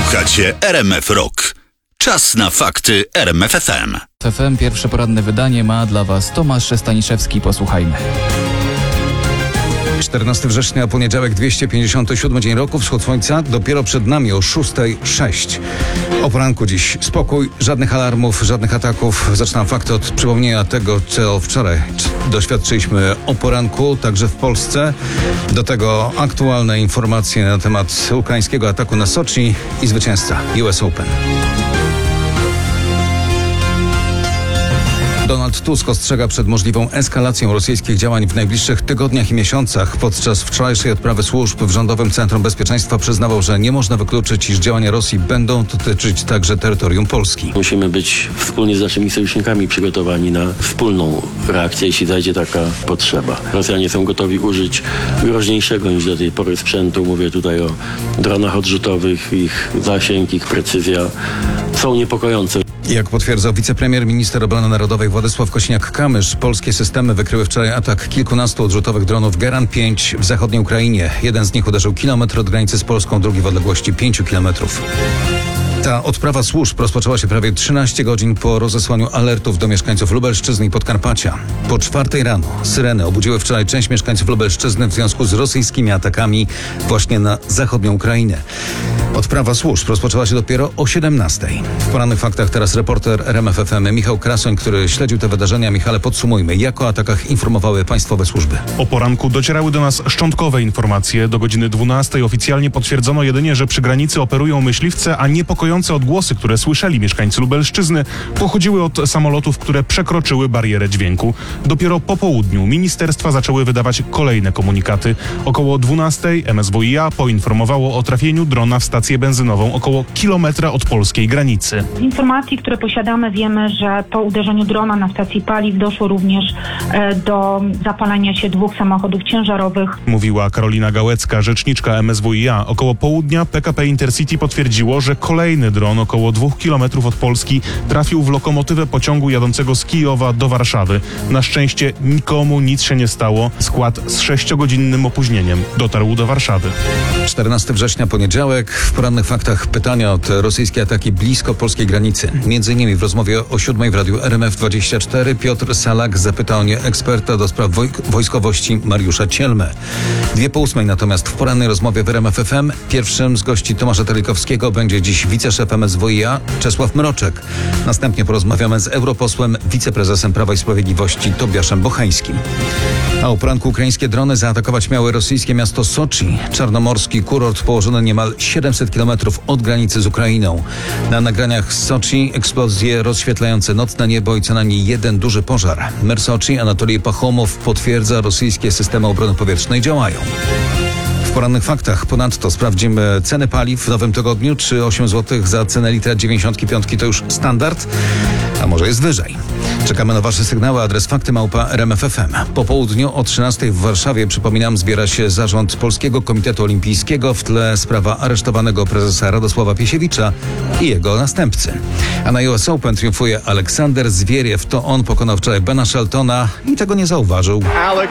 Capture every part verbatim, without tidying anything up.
Słuchacie R M F Rock. Czas na fakty R M F F M. F M pierwsze poranne wydanie ma dla Was Tomasz Staniszewski. Posłuchajmy. czternastego września, poniedziałek, dwieście pięćdziesiąty siódmy dzień roku, wschód słońca dopiero przed nami o szósta sześć. O poranku dziś spokój, żadnych alarmów, żadnych ataków. Zaczynam fakty od przypomnienia tego, co wczoraj doświadczyliśmy o poranku, także w Polsce. Do tego aktualne informacje na temat ukraińskiego ataku na Soczi i zwycięzca U S Open. Donald Tusk ostrzega przed możliwą eskalacją rosyjskich działań w najbliższych tygodniach i miesiącach. Podczas wczorajszej odprawy służb w Rządowym Centrum Bezpieczeństwa przyznawał, że nie można wykluczyć, iż działania Rosji będą dotyczyć także terytorium Polski. Musimy być wspólnie z naszymi sojusznikami przygotowani na wspólną reakcję, jeśli zajdzie taka potrzeba. Rosjanie są gotowi użyć groźniejszego niż do tej pory sprzętu. Mówię tutaj o dronach odrzutowych. Ich zasięg, ich precyzja są niepokojące. Jak potwierdzał wicepremier, minister obrony narodowej Władysław Kosiniak-Kamysz, polskie systemy wykryły wczoraj atak kilkunastu odrzutowych dronów Geran pięć w zachodniej Ukrainie. Jeden z nich uderzył kilometr od granicy z Polską, drugi w odległości pięciu kilometrów. Ta odprawa służb rozpoczęła się prawie trzynaście godzin po rozesłaniu alertów do mieszkańców Lubelszczyzny i Podkarpacia. Po czwartej rano syreny obudziły wczoraj część mieszkańców Lubelszczyzny w związku z rosyjskimi atakami właśnie na zachodnią Ukrainę. Odprawa służb rozpoczęła się dopiero o siedemnastej. W porannych faktach teraz reporter R M F F M Michał Krasoń, który śledził te wydarzenia. Michale, podsumujmy, jak o atakach informowały państwowe służby. O poranku docierały do nas szczątkowe informacje. Do godziny dwunastej oficjalnie potwierdzono jedynie, że przy granicy operują myśliwce, a niepokojące odgłosy, które słyszeli mieszkańcy Lubelszczyzny, pochodziły od samolotów, które przekroczyły barierę dźwięku. Dopiero po południu ministerstwa zaczęły wydawać kolejne komunikaty. Około dwunastej M S W i A poinformowało o trafieniu drona w stację benzynową około kilometra od polskiej granicy. Z informacji, które posiadamy, wiemy, że po uderzeniu drona na stacji paliw doszło również e, do zapalenia się dwóch samochodów ciężarowych. Mówiła Karolina Gałecka, rzeczniczka M S W i A. Około południa P K P Intercity potwierdziło, że kolejny dron około dwóch kilometrów od Polski trafił w lokomotywę pociągu jadącego z Kijowa do Warszawy. Na szczęście nikomu nic się nie stało. Skład z sześciogodzinnym opóźnieniem dotarł do Warszawy. czternastego września, poniedziałek. W porannych faktach pytania od rosyjskie ataki blisko polskiej granicy. Między innymi w rozmowie o siódmej w radiu R M F dwadzieścia cztery Piotr Salak zapytał mnie eksperta do spraw woj- wojskowości Mariusza Cielmę. Dwie po ósmej natomiast w porannej rozmowie w R M F F M pierwszym z gości Tomasza Telikowskiego będzie dziś wiceszef M S W i A Czesław Mroczek. Następnie porozmawiamy z europosłem, wiceprezesem Prawa i Sprawiedliwości Tobiaszem Bocheńskim. A o poranku ukraińskie drony zaatakować miały rosyjskie miasto Soczi. Czarnomorski kurort położony niemal siedemset kilometrów od granicy z Ukrainą. Na nagraniach z Soczi eksplozje rozświetlające nocne niebo i co najmniej jeden duży pożar. Mer Soczi Anatolij Pachomow potwierdza, rosyjskie systemy obrony powietrznej działają. W porannych faktach ponadto sprawdzimy ceny paliw w nowym tygodniu. Czy osiem złotych za cenę litra dziewięćdziesiątki piątki to już standard? A może jest wyżej? Czekamy na Wasze sygnały. Adres fakty małpa R M F F M. Po południu o trzynastej w Warszawie, przypominam, zbiera się zarząd Polskiego Komitetu Olimpijskiego. W tle sprawa aresztowanego prezesa Radosława Piesiewicza i jego następcy. A na U S Open triumfuje Aleksander Zwieriew. To on pokonał wczoraj Bena Sheltona i tego nie zauważył.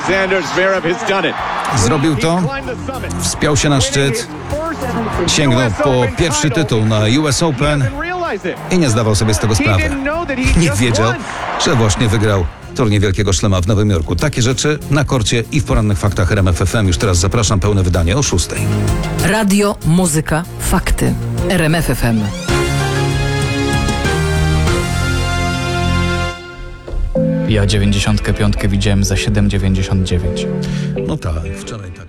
Zrobił to, wspiął się na szczyt, sięgnął po pierwszy tytuł na U S Open i nie zdawał sobie z tego sprawy. Nie wiedział, że właśnie wygrał turniej Wielkiego Szlema w Nowym Jorku. Takie rzeczy na korcie i w porannych faktach R M F F M. Już teraz zapraszam, pełne wydanie o szóstej. Radio, muzyka, fakty. R M F F M. Ja dziewięćdziesiątkę piątkę widziałem za siedem dziewięćdziesiąt dziewięć. No tak, wczoraj tak.